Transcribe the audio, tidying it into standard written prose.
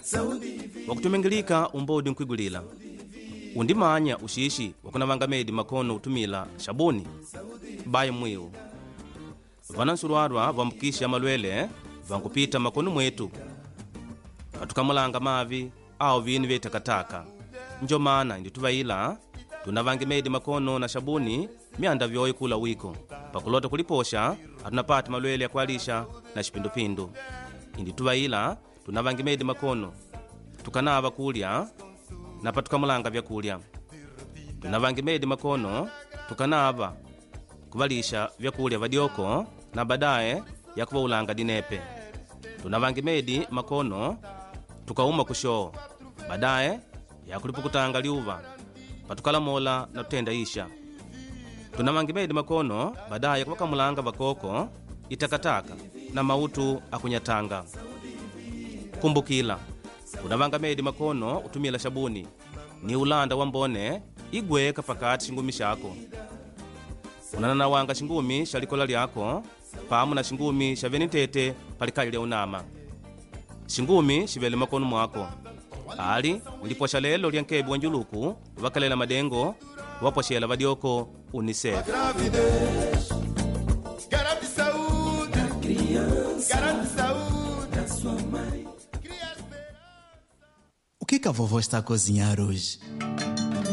wakutumengilika umbodi nkwigulila undimanya ushishi wakunavanga medi makono utumila shabuni baye mwiu vana nsulwarwa vambukisha malwele vankupita makono mwetu katukamulanga mavi au vinu vye takataka njo mana indi tuvaila tunavange medi makono na shabuni myanda vyoye kula wiko pakulota kuliposha atunapata malwele ya kualisha na shipindupindu indi tuvaila tunavange medi makono tukanava kulya na patukamulanga vyakulya tunavange medi makono tukanava kuvalisha vyakulya vadyoko na badaye yakuvaulanga dinepe tunavange medi makono tukauma kushoo badaye yakulipukutanga liuva patukalamola na tutenda isha tunavange medi makono badaye kuvakamulanga vakoko itakataka na mautu akunyatanga kumbukila unavanga medi makono utumila shabuni ni ulanda wa mbone igweka pakati shingumi shako unananawanga shingumi shalikola lyako pamu na shingumi shaveni tete palikali lya unama shingumi shivele makono mwako ali uliposha lelo lyankebi wanjuluku vakalela madengo waposhela vadyoko UNICEF. O que a vovó está a cozinhar hoje?